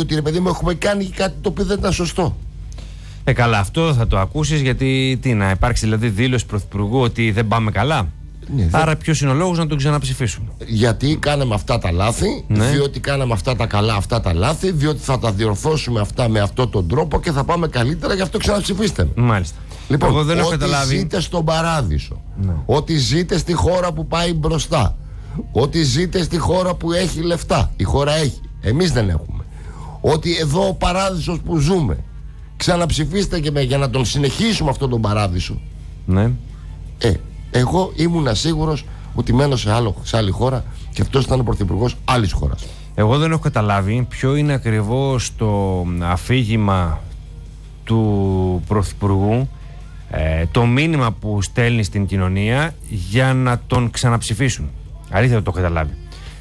ότι ρε παιδί μου έχουμε κάνει κάτι το οποίο δεν ήταν σωστό. Καλά, αυτό θα το ακούσεις, γιατί να υπάρξει δηλαδή δήλωση πρωθυπουργού ότι δεν πάμε καλά. Ναι, άρα ποιος είναι ο λόγος να τον ξαναψηφίσουμε? Γιατί κάναμε αυτά τα λάθη, διότι κάναμε αυτά τα καλά, αυτά τα λάθη, διότι θα τα διορθώσουμε αυτά με αυτόν τον τρόπο και θα πάμε καλύτερα, γι' αυτό ξαναψηφίστε. Μάλιστα. Λοιπόν, εγώ δεν έχω ότι καταλάβει. Ζείτε στον παράδεισο, ότι ζείτε στη χώρα που πάει μπροστά, ότι ζείτε στη χώρα που έχει λεφτά. Η χώρα έχει, εμείς δεν έχουμε. Ότι εδώ ο παράδεισος που ζούμε, ξαναψηφίστε και για να τον συνεχίσουμε αυτόν τον παράδεισο. Ναι. Εγώ ήμουν σίγουρος ότι μένω σε άλλη χώρα και αυτός ήταν ο πρωθυπουργός άλλης χώρας. Εγώ δεν έχω καταλάβει ποιο είναι ακριβώς το αφήγημα του πρωθυπουργού, το μήνυμα που στέλνει στην κοινωνία για να τον ξαναψηφίσουν. Αλήθεια δεν το έχω καταλάβει.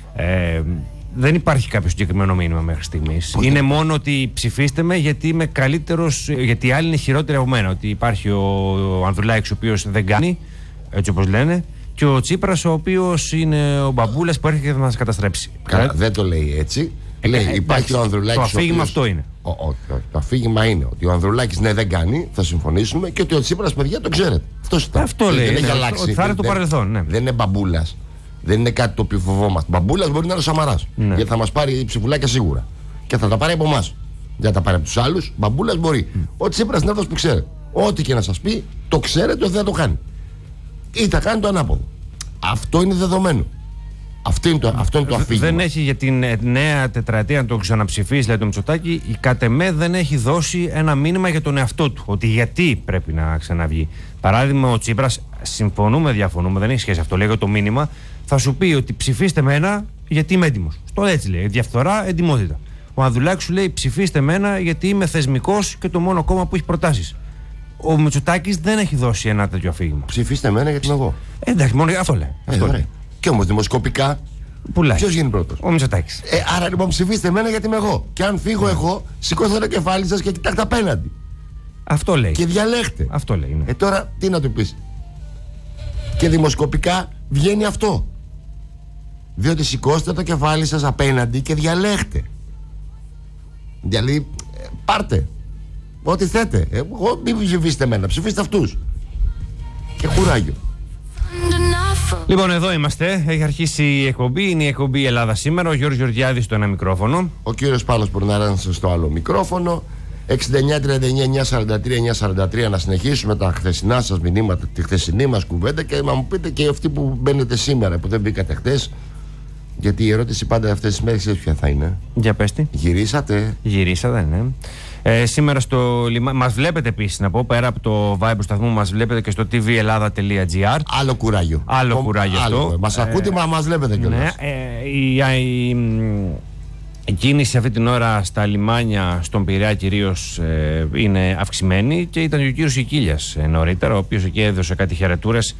Δεν υπάρχει κάποιο συγκεκριμένο μήνυμα μέχρι στιγμής. Είναι μόνο ότι ψηφίστε με γιατί είμαι καλύτερος, γιατί οι άλλοι είναι χειρότεροι από μένα. Ότι υπάρχει ο Ανδρουλάκης ο οποίος δεν κάνει, έτσι όπως λένε, και ο Τσίπρας ο οποίος είναι ο μπαμπούλας που έρχεται και θα μας καταστρέψει. Καλά, δεν το λέει έτσι. Λέει, υπάρχει ο Ανδρουλάκης. Το αφήγημα αυτό είναι. Το αφήγημα είναι ότι ο Ανδρουλάκης δεν κάνει, θα συμφωνήσουμε, και ότι ο Τσίπρας, παιδιά, το ξέρετε. Αυτό λέει. Δεν έχει αλλάξει. Ότι θα είναι το παρελθόν. Ναι. Δεν είναι μπαμπούλας. Δεν είναι κάτι το οποίο φοβόμαστε. Μπαμπούλας μπορεί να είναι ο Σαμαράς. Ναι. Γιατί θα μας πάρει ψηφουλάκια σίγουρα. Και θα τα πάρει από εμάς. Δεν θα τα πάρει από τους άλλους. Μπαμπούλας μπορεί. Ο Τσίπρας είναι αυτός που ξέρετε. Ό,τι και να σας πει, το ξέρετε ότι δεν το κάνει. Ή θα κάνει το ανάποδο. Αυτό είναι δεδομένο. Αυτό είναι το αφήγημα. Δεν έχει για την νέα τετραετία να το ξαναψηφίσει, λέει το Μητσοτάκη, η κατ' εμέ δεν έχει δώσει ένα μήνυμα για τον εαυτό του. Ότι γιατί πρέπει να ξαναβγεί. Παράδειγμα, ο Τσίπρας, συμφωνούμε, διαφωνούμε, δεν έχει σχέση αυτό, λέει το μήνυμα, θα σου πει ότι ψηφίστε μένα γιατί είμαι έτοιμος. Το έτσι λέει. Διαφθορά, εντιμότητα. Ο Ανδρουλάκης σου λέει ψηφίστε μένα γιατί είμαι θεσμικός και το μόνο κόμμα που έχει προτάσεις. Ο Μητσοτάκης δεν έχει δώσει ένα τέτοιο αφήγημα. Ψηφίστε μένα γιατί είμαι εγώ. Εντάξει, μόνο αυτό λέει. Αυτό λέει. Και όμως δημοσκοπικά, ποιος γίνει πρώτος? Ο Μητσοτάκης. Άρα λοιπόν ψηφίστε εμένα γιατί είμαι εγώ. Και αν φύγω εγώ, σηκώστε το κεφάλι σας και κοιτάξτε απέναντι. Αυτό λέει. Και διαλέχτε. Αυτό λέει. Ναι. Τώρα τι να του πεις? Και δημοσκοπικά βγαίνει αυτό. Διότι σηκώστε το κεφάλι σας απέναντι και διαλέχτε. Δηλαδή, πάρτε ό,τι θέτε. Εγώ μην ψηφίστε εμένα, ψηφίστε αυτούς. Και κουράγιο. Λοιπόν, εδώ είμαστε. Έχει αρχίσει η εκπομπή. Είναι η εκπομπή Ελλάδα σήμερα. Ο Γιώργος Γεωργιάδης στο ένα μικρόφωνο. Ο κύριος Πάνος Πορναράς στο άλλο μικρόφωνο. 6939-943-943. Να συνεχίσουμε τα χθεσινά σας μηνύματα, τη χθεσινή μας κουβέντα, και να μου πείτε και αυτοί που μπαίνετε σήμερα, που δεν μπήκατε χθες. Γιατί η ερώτηση πάντα αυτές τις μέρες ποια θα είναι? Για πες τι. Γυρίσατε? Γυρίσατε, ναι. Σήμερα στο λιμάνι μας βλέπετε επίσης, να πω, πέρα από το Viber του σταθμού, μας βλέπετε και στο tvellada.gr. Άλλο κουράγιο. Άλλο κουράγιο αυτό. Μας ακούτε, μα μας βλέπετε κιόλας. Ναι, η κίνηση αυτή την ώρα στα λιμάνια, στον Πειραιά κυρίως, είναι αυξημένη, και ήταν και ο κύριος Οικίλιας νωρίτερα, ο οποίος εκεί έδωσε κάτι χαιρετούρες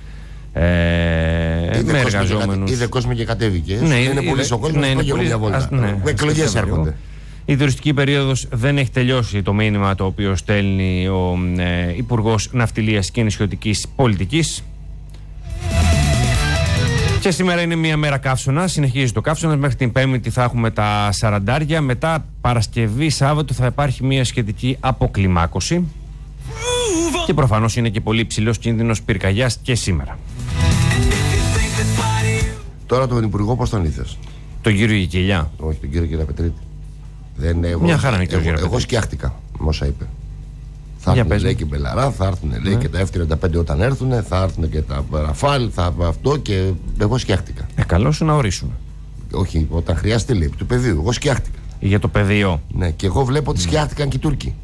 με εργαζόμενους. Είδε κόσμο και κατέβηκε. Ναι, είναι πολύ ο κόσμος, ναι, και μια βόλτα. Εκλογές έρχονται. Η τουριστική περίοδος δεν έχει τελειώσει, το μήνυμα το οποίο στέλνει ο Υπουργός Ναυτιλίας και Νησιωτικής Πολιτικής. Και σήμερα είναι μια μέρα καύσωνα, συνεχίζει το καύσωνα. Μέχρι την Πέμπτη θα έχουμε τα 40. Μετά Παρασκευή, Σάββατο θα υπάρχει μια σχετική αποκλιμάκωση. Και προφανώς είναι και πολύ ψηλός κίνδυνος πυρκαγιάς και σήμερα. Τώρα τον Υπουργό πώς τον ήθες? Τον κύριο Γικελιά. Όχι, τον κύριο Κυραπετρίτη. Μια χαρά είναι, κύριο εγώ σκιάχτηκα με όσα είπε. Θα έρθουν, λέει, και Μπελαρά, θα έρθουν, λέει, και τα F-35 όταν έρθουν, θα έρθουν και τα Ραφάλ, θα αυτό, και εγώ σκιάχτηκα. Καλώς να ορίσουμε. Όχι, όταν χρειάζεται, λέει, του πεδίου. Εγώ σκιάχτηκα. Για το πεδίο. Ναι, και εγώ βλέπω ότι σκιάχτηκαν και οι Τούρκοι.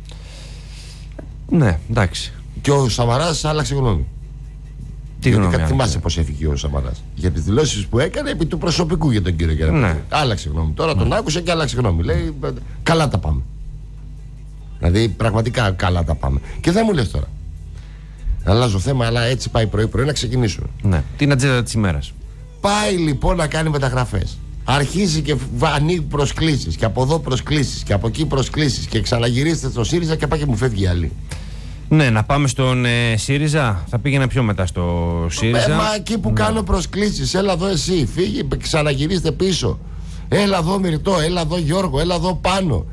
Ναι, εντάξει. Και ο Σαμαράς άλλαξε γνώμη. Τι γνώμη? Θυμάσαι πώς έφυγε ο Σαμαράς? Για τις δηλώσεις που έκανε επί του προσωπικού για τον κύριο Κυραπετρίτη. Ναι. Άλλαξε γνώμη. Τώρα τον άκουσε και άλλαξε γνώμη. Λέει, καλά τα πάμε. Δηλαδή, πραγματικά καλά τα πάμε. Και δεν μου λες τώρα. Αλλάζω θέμα, αλλά έτσι πάει πρωί-πρωί να ξεκινήσουμε. Ναι. Την ατζέντα της ημέρας. Πάει λοιπόν να κάνει μεταγραφές. Αρχίζει και ανοίγει προσκλήσεις. Και από εδώ προσκλήσεις. Και από εκεί προσκλήσεις. Και ξαναγυρίστε στο ΣΥΡΙΖΑ και πάει και μου φεύγει άλλη. Ναι, να πάμε στον ΣΥΡΙΖΑ. Θα πήγαινα πιο μετά στο ΣΥΡΙΖΑ. Μα εκεί που κάνω προσκλήσεις. Έλα εδώ εσύ. Φύγει, ξαναγυρίστε πίσω. Έλα εδώ Μυρτώ. Έλα εδώ Γιώργο. Έλα εδώ Πάνο.